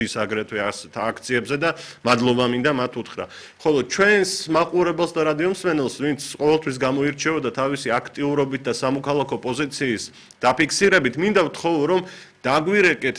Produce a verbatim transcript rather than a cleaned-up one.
ის აგრეთვე ასეთ აქციებზე და მადლობა მინდა მათ უთხრა. ხოლო ჩვენს მაყურებელს და რადიო მსმენელს, ვინც ყოველთვის გამოირჩეოდა თავისი აქტიურობით და სამოქალაქო პოზიციის დაფიქსირებით, მინდა ვთხოვო, რომ დაგვირეკეთ